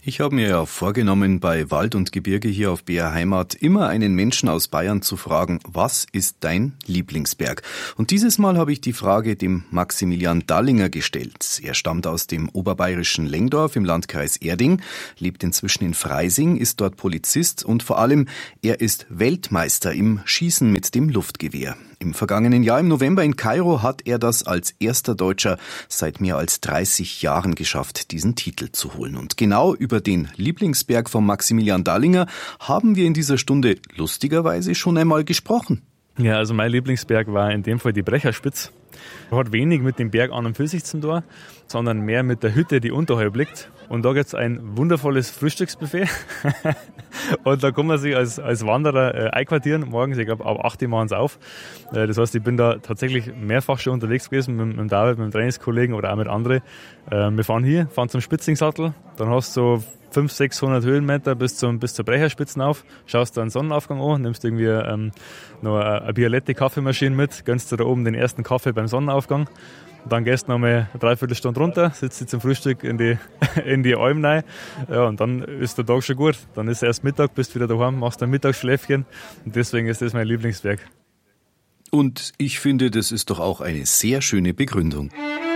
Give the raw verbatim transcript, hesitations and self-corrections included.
Ich habe mir ja vorgenommen, bei Wald und Gebirge hier auf B R Heimat immer einen Menschen aus Bayern zu fragen, was ist dein Lieblingsberg? Und dieses Mal habe ich die Frage dem Maximilian Dallinger gestellt. Er stammt aus dem oberbayerischen Lengdorf im Landkreis Erding, lebt inzwischen in Freising, ist dort Polizist und vor allem, er ist Weltmeister im Schießen mit dem Luftgewehr. Im vergangenen Jahr im November in Kairo hat er das als erster Deutscher seit mehr als dreißig Jahren geschafft, diesen Titel zu holen. Und genau über den Lieblingsberg von Maximilian Dallinger haben wir in dieser Stunde lustigerweise schon einmal gesprochen. Ja, also mein Lieblingsberg war in dem Fall die Brecherspitz. Hat wenig mit dem Berg an und für sich zu tun, sondern mehr mit der Hütte, die unterhalb liegt. Und da gibt's ein wundervolles Frühstücksbuffet. Und da kann man sich als, als Wanderer äh, einquartieren. Morgens, ich glaube, ab acht Uhr machen sie auf. Äh, das heißt, ich bin da tatsächlich mehrfach schon unterwegs gewesen mit, mit David, mit dem Trainingskollegen oder auch mit anderen. Äh, wir fahren hier, fahren zum Spitzingsattel. Dann hast du so fünfhundert, sechshundert Höhenmeter bis zum bis zur Brecherspitzen auf, schaust da einen Sonnenaufgang an, nimmst irgendwie ähm, noch eine, eine Bialette Kaffeemaschine mit, gönnst dir da oben den ersten Kaffee beim Sonnenaufgang. Und dann gehst du noch mal eine Dreiviertelstunde runter, sitzt du zum Frühstück in die, in die Alm rein. Ja, und dann ist der Tag schon gut. Dann ist erst Mittag, bist wieder daheim, machst ein Mittagsschläfchen. Und deswegen ist das mein Lieblingsberg. Und ich finde, das ist doch auch eine sehr schöne Begründung.